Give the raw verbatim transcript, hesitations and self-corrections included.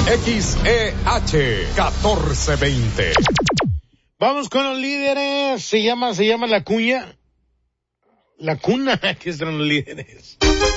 X E H catorce veinte. Vamos con los líderes. Se llama, se llama La Cuña. La Cuna. Aquí están los líderes.